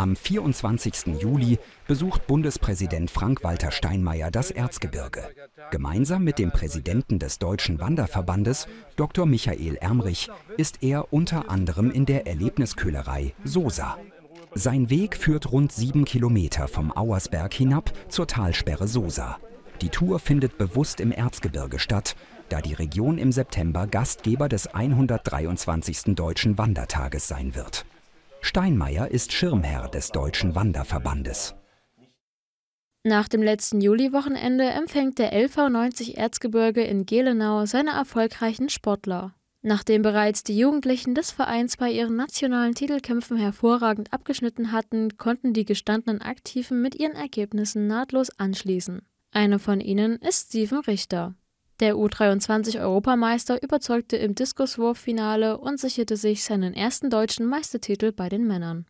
Am 24. Juli besucht Bundespräsident Frank-Walter Steinmeier das Erzgebirge. Gemeinsam mit dem Präsidenten des Deutschen Wanderverbandes, Dr. Michael Ermrich, ist er unter anderem in der Erlebnisköhlerei Sosa. Sein Weg führt rund 7 Kilometer vom Auersberg hinab zur Talsperre Sosa. Die Tour findet bewusst im Erzgebirge statt, da die Region im September Gastgeber des 123. Deutschen Wandertages sein wird. Steinmeier ist Schirmherr des Deutschen Wanderverbandes. Nach dem letzten Juliwochenende empfängt der LV 90 Erzgebirge in Gelenau seine erfolgreichen Sportler. Nachdem bereits die Jugendlichen des Vereins bei ihren nationalen Titelkämpfen hervorragend abgeschnitten hatten, konnten die gestandenen Aktiven mit ihren Ergebnissen nahtlos anschließen. Einer von ihnen ist Steven Richter. Der U23-Europameister überzeugte im Diskuswurffinale und sicherte sich seinen ersten deutschen Meistertitel bei den Männern.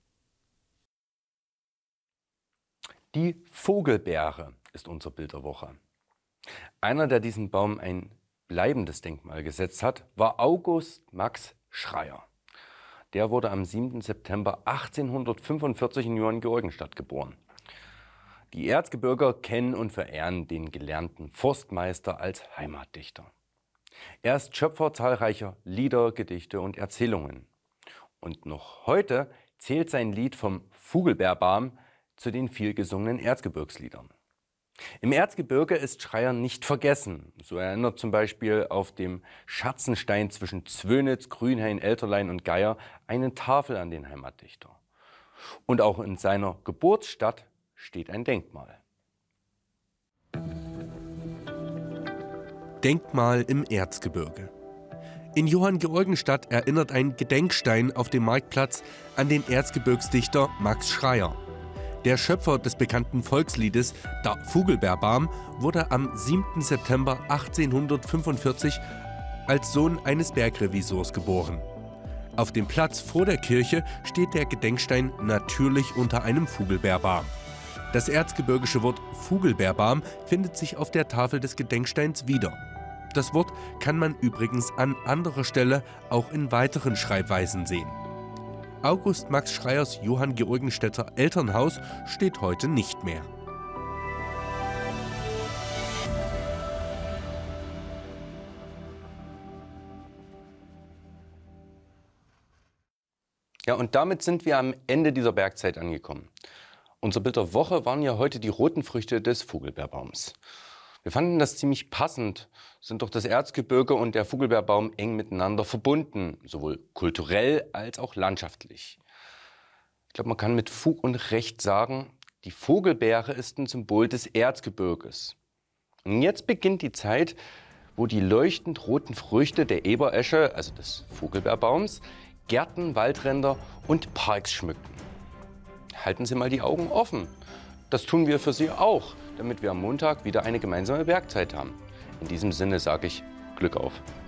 Die Vogelbeere ist unser Bild der Woche. Einer, der diesem Baum ein bleibendes Denkmal gesetzt hat, war August Max Schreyer. Der wurde am 7. September 1845 in Johanngeorgenstadt geboren. Die Erzgebirger kennen und verehren den gelernten Forstmeister als Heimatdichter. Er ist Schöpfer zahlreicher Lieder, Gedichte und Erzählungen. Und noch heute zählt sein Lied vom Vogelbeerbaum zu den vielgesungenen Erzgebirgsliedern. Im Erzgebirge ist Schreyer nicht vergessen. So erinnert zum Beispiel auf dem Schatzenstein zwischen Zwönitz, Grünhain, Elterlein und Geier eine Tafel an den Heimatdichter. Und auch in seiner Geburtsstadt steht ein Denkmal. Denkmal im Erzgebirge. In Johanngeorgenstadt erinnert ein Gedenkstein auf dem Marktplatz an den Erzgebirgsdichter Max Schreyer. Der Schöpfer des bekannten Volksliedes Der Vogelbeerbaum wurde am 7. September 1845 als Sohn eines Bergrevisors geboren. Auf dem Platz vor der Kirche steht der Gedenkstein natürlich unter einem Vogelbeerbaum. Das erzgebirgische Wort Vogelbeerbaum findet sich auf der Tafel des Gedenksteins wieder. Das Wort kann man übrigens an anderer Stelle auch in weiteren Schreibweisen sehen. August Max Schreyers Johanngeorgenstädter Elternhaus steht heute nicht mehr. Ja, und damit sind wir am Ende dieser Bergzeit angekommen. Unser Bild der Woche waren ja heute die roten Früchte des Vogelbeerbaums. Wir fanden das ziemlich passend, sind doch das Erzgebirge und der Vogelbeerbaum eng miteinander verbunden, sowohl kulturell als auch landschaftlich. Ich glaube, man kann mit Fug und Recht sagen, die Vogelbeere ist ein Symbol des Erzgebirges. Und jetzt beginnt die Zeit, wo die leuchtend roten Früchte der Eberesche, also des Vogelbeerbaums, Gärten, Waldränder und Parks schmücken. Halten Sie mal die Augen offen. Das tun wir für Sie auch, damit wir am Montag wieder eine gemeinsame Bergzeit haben. In diesem Sinne sage ich Glück auf.